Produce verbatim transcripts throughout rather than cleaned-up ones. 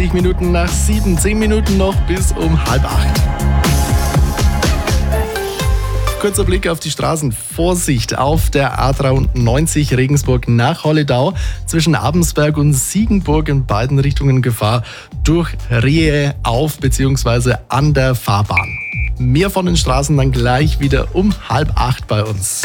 einunddreißig Minuten nach sieben, zehn Minuten noch bis um halb acht. Kurzer Blick auf die Straßen. Vorsicht auf der A dreiundneunzig Regensburg nach Holledau. Zwischen Abensberg und Siegenburg in beiden Richtungen Gefahr durch Rehe auf bzw. an der Fahrbahn. Mehr von den Straßen dann gleich wieder um halb acht bei uns.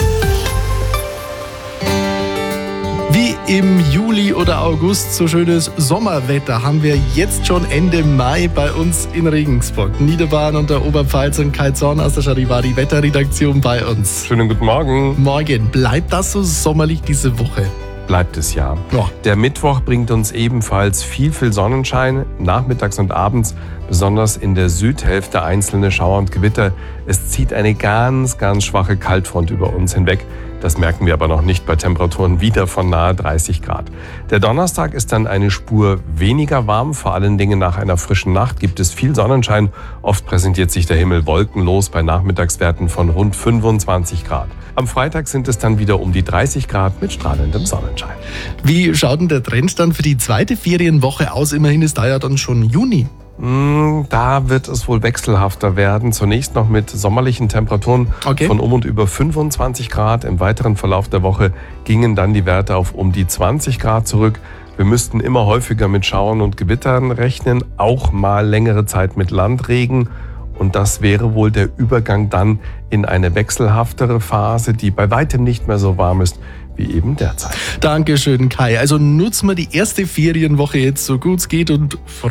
Wie im Juli oder August so schönes Sommerwetter haben wir jetzt schon Ende Mai bei uns in Regensburg. Niederbayern und der Oberpfalz und Kai Zorn aus der Charivari Wetterredaktion bei uns. Schönen guten Morgen. Morgen. Bleibt das so sommerlich diese Woche? Bleibt es ja. Ja. Der Mittwoch bringt uns ebenfalls viel, viel Sonnenschein, nachmittags und abends, besonders in der Südhälfte einzelne Schauer und Gewitter. Es zieht eine ganz, ganz schwache Kaltfront über uns hinweg. Das merken wir aber noch nicht bei Temperaturen wieder von nahe dreißig Grad. Der Donnerstag ist dann eine Spur weniger warm. Vor allen Dingen nach einer frischen Nacht gibt es viel Sonnenschein. Oft präsentiert sich der Himmel wolkenlos bei Nachmittagswerten von rund fünfundzwanzig Grad. Am Freitag sind es dann wieder um die dreißig Grad mit strahlendem Sonnenschein. Wie schaut denn der Trend dann für die zweite Ferienwoche aus? Immerhin ist da ja dann schon Juni. Da wird es wohl wechselhafter werden. Zunächst noch mit sommerlichen Temperaturen Okay. von um und über fünfundzwanzig Grad. Im weiteren Verlauf der Woche gingen dann die Werte auf um die zwanzig Grad zurück. Wir müssten immer häufiger mit Schauern und Gewittern rechnen, auch mal längere Zeit mit Landregen. Und das wäre wohl der Übergang dann in eine wechselhaftere Phase, die bei weitem nicht mehr so warm ist wie eben derzeit. Dankeschön, Kai. Also nutzen wir die erste Ferienwoche jetzt so gut es geht und